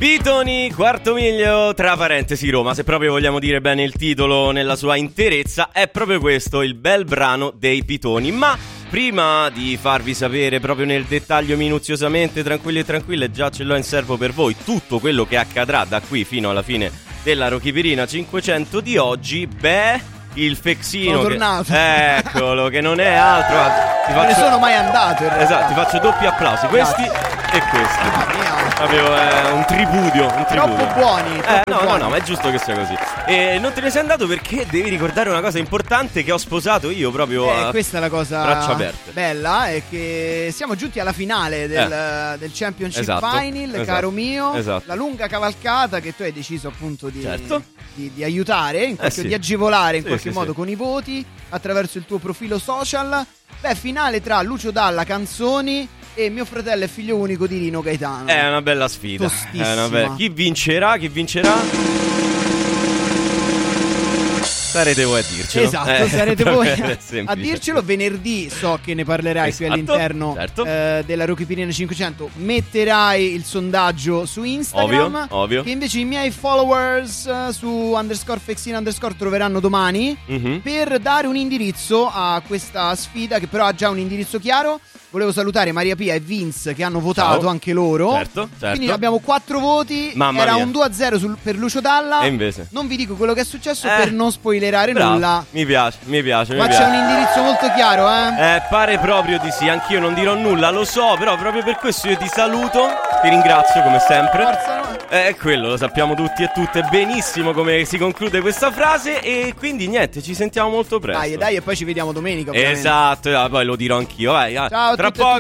Pitoni, quarto miglio, tra parentesi Roma. Se proprio vogliamo dire bene il titolo nella sua interezza, è proprio questo, il bel brano dei Pitoni. Ma prima di farvi sapere proprio nel dettaglio minuziosamente, tranquilli e tranquille, già ce l'ho in serbo per voi, tutto quello che accadrà da qui fino alla fine della Rochipirina 500 di oggi, il Fexino. Sono tornato. Eccolo, che non è altro. Non ne sono mai andato in realtà. Esatto, ti faccio doppi applausi. Questi e questi. Proprio un tripudio. Troppo buoni. No, ma è giusto che sia così. E non te ne sei andato perché devi ricordare una cosa importante che ho sposato io proprio. Questa è la cosa braccia aperte. bella, è che siamo giunti alla finale del Championship Final, caro mio. Esatto. La lunga cavalcata che tu hai deciso appunto di, certo. di aiutare, di agevolare in qualche modo con i voti attraverso il tuo profilo social. Finale tra Lucio Dalla Canzoni e mio fratello e figlio unico di Rino Gaetano. È una bella sfida. Tostissima. Chi vincerà? Sarete voi a dircelo. Esatto, sarete voi a dircelo. Venerdì so che ne parlerai qui all'interno della Rochipirina 500. Metterai il sondaggio su Instagram, ovvio. che invece i miei followers su _Fexina_ troveranno domani per dare un indirizzo a questa sfida, che però ha già un indirizzo chiaro. Volevo salutare Maria Pia e Vince che hanno votato anche loro. Certo. Quindi abbiamo 4 voti. Mamma Era mia. un 2-0 per Lucio Dalla. E invece non vi dico quello che è successo per non spoilerare nulla. Mi piace. Ma c'è un indirizzo molto chiaro, pare proprio di sì. Anch'io non dirò nulla, lo so. Però proprio per questo io ti saluto. Ti ringrazio come sempre. Forza. Quello lo sappiamo tutti e tutte benissimo come si conclude questa frase. E quindi niente, ci sentiamo molto presto. Dai, e poi ci vediamo domenica, ovviamente. Esatto, poi lo dirò anch'io. Vai. Ciao. Tra poco.